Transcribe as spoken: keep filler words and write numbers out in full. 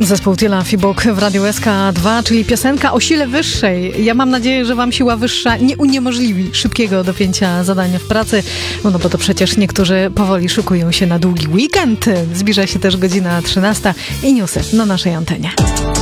Zespół Tyla Fibok w Radiu S K dwa, czyli piosenka o sile wyższej. Ja mam nadzieję, że wam siła wyższa nie uniemożliwi szybkiego dopięcia zadania w pracy, no, no bo to przecież niektórzy powoli szykują się na długi weekend. Zbliża się też godzina trzynasta i newsy na naszej antenie.